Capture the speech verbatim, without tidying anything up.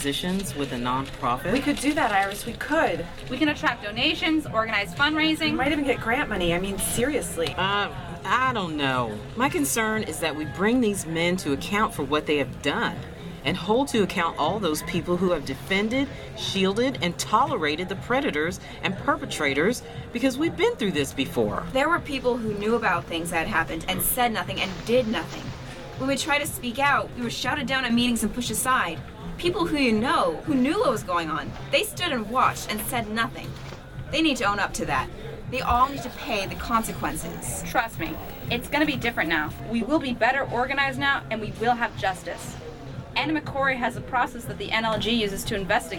positions with a nonprofit? We could do that, Iris. We could. We can attract donations, organize fundraising. We might even get grant money. I mean, seriously. Uh, I don't know. My concern is that we bring these men to account for what they have done and hold to account all those people who have defended, shielded, and tolerated the predators and perpetrators because we've been through this before. There were people who knew about things that had happened and said nothing and did nothing. When we tried to speak out, we were shouted down at meetings and pushed aside. People who you know, who knew what was going on, they stood and watched and said nothing. They need to own up to that. They all need to pay the consequences. Trust me, it's gonna be different now. We will be better organized now, and we will have justice. Anna McCrory has a process that the N L G uses to investigate